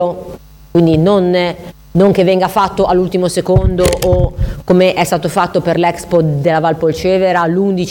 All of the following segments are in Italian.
quindi non che venga fatto all'ultimo secondo o come è stato fatto per l'Expo della Valpolcevera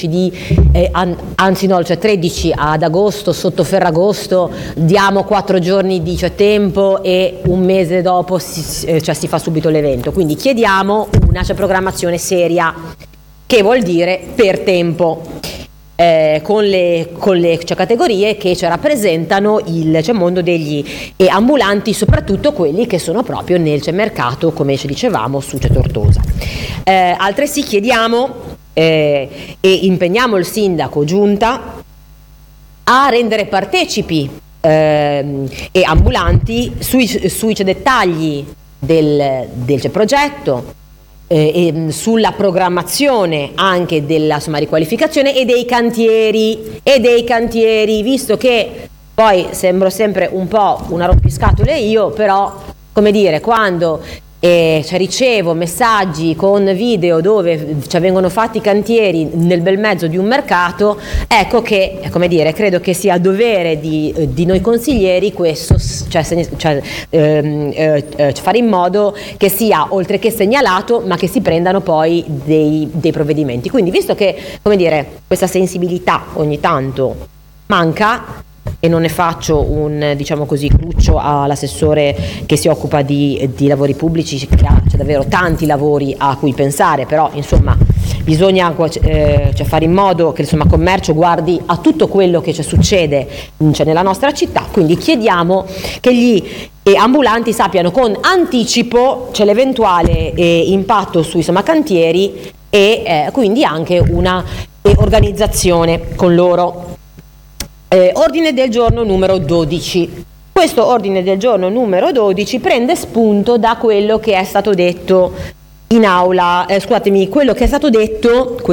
cioè 13 ad agosto, sotto Ferragosto, diamo 4 giorni di tempo e un mese dopo si fa subito l'evento. Quindi chiediamo una programmazione seria, che vuol dire per tempo, con le categorie che rappresentano il mondo degli ambulanti, soprattutto quelli che sono proprio nel mercato, come ci dicevamo, su Tortosa. Altresì chiediamo e impegniamo il sindaco Giunta a rendere partecipi e ambulanti sui dettagli del progetto, sulla programmazione anche della riqualificazione e dei cantieri, visto che poi sembro sempre un po' una rompiscatole io, però come dire, quando ricevo messaggi con video dove vengono fatti i cantieri nel bel mezzo di un mercato, ecco che, come dire, credo che sia dovere di noi consiglieri questo, fare in modo che sia, oltre che segnalato, ma che si prendano poi dei provvedimenti. Quindi, visto che, come dire, questa sensibilità ogni tanto manca, e non ne faccio un cruccio all'assessore che si occupa di lavori pubblici, che ha davvero tanti lavori a cui pensare, però insomma bisogna fare in modo che commercio guardi a tutto quello che succede nella nostra città. Quindi chiediamo che gli ambulanti sappiano con anticipo l'eventuale impatto sui cantieri e quindi anche una organizzazione con loro. Ordine del giorno numero 12. Questo ordine del giorno numero 12 prende spunto da quello che è stato detto in aula, quello che è stato detto, che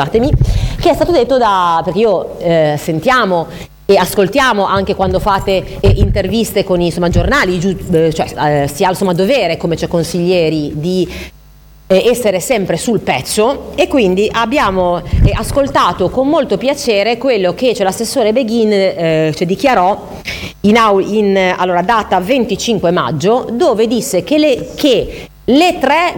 è stato detto perché io sentiamo e ascoltiamo anche quando fate interviste con i giornali, si ha dovere come consiglieri di essere sempre sul pezzo, e quindi abbiamo ascoltato con molto piacere quello che l'assessore Beghin dichiarò allora data 25 maggio, dove disse che le tre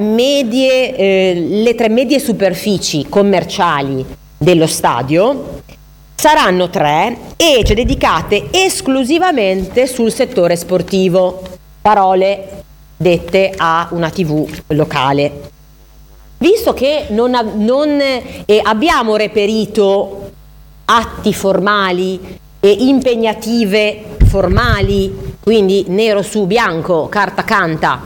medie superfici commerciali dello stadio saranno 3 e dedicate esclusivamente sul settore sportivo, parole dette a una TV locale. Visto che non abbiamo reperito atti formali e impegnative formali, quindi nero su bianco, carta canta,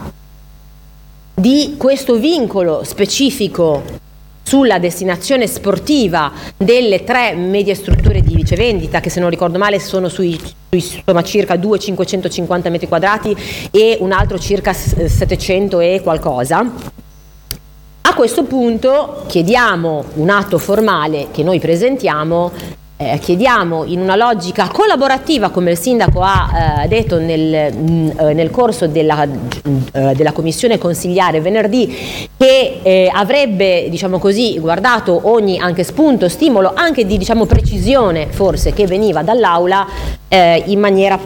di questo vincolo specifico sulla destinazione sportiva delle 3 medie strutture di vicevendita, che se non ricordo male sono sui circa 2.550 metri quadrati e un altro circa 700 e qualcosa. A questo punto chiediamo un atto formale che noi presentiamo, chiediamo in una logica collaborativa, come il sindaco ha detto nel corso della commissione consigliare venerdì, che avrebbe guardato ogni anche spunto, stimolo anche di precisione forse che veniva dall'aula in maniera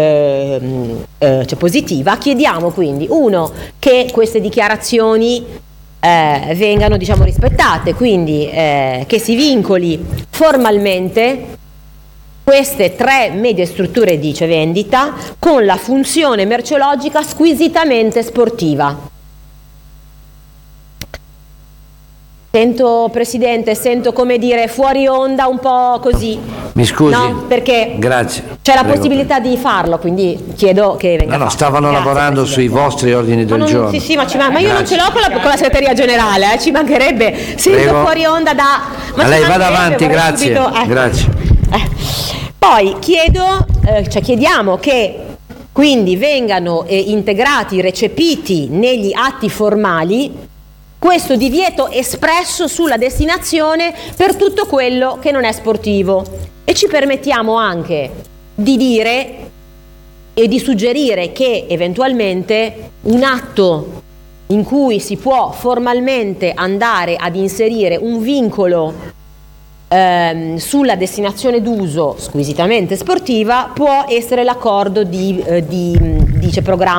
positiva. Chiediamo quindi che queste dichiarazioni vengano rispettate, quindi che si vincoli formalmente queste 3 medie strutture di vendita con la funzione merceologica squisitamente sportiva. Presidente, sento come dire fuori onda un po' così. Mi scusi? No, perché grazie. C'è la possibilità di farlo, quindi chiedo che venga fatto. Stavano lavorando sui vostri ordini del giorno. Sì, ma io non ce l'ho con la segreteria generale, ci mancherebbe. Sento fuori onda da... Ma lei vada avanti, grazie. Grazie. Poi chiediamo che quindi vengano integrati, recepiti negli atti formali questo divieto espresso sulla destinazione per tutto quello che non è sportivo, e ci permettiamo anche di dire e di suggerire che eventualmente un atto in cui si può formalmente andare ad inserire un vincolo sulla destinazione d'uso squisitamente sportiva può essere l'accordo di programma